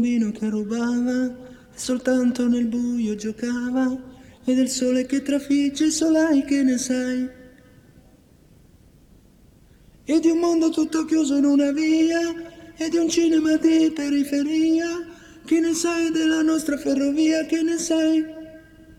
bambino che rubava e soltanto nel buio giocava, e del sole che trafigge i solai che ne sai, e di un mondo tutto chiuso in una via, e di un cinema di periferia. Che ne sai della nostra ferrovia, che ne sai?